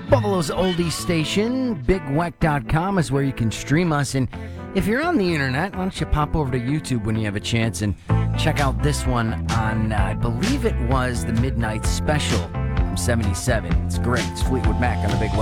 Buffalo's oldies station, bigweck.com, is where you can stream us. And if you're on the internet, why don't you pop over to YouTube when you have a chance and check out this one on, I believe it was the Midnight Special from 77. It's great. It's Fleetwood Mac on the Big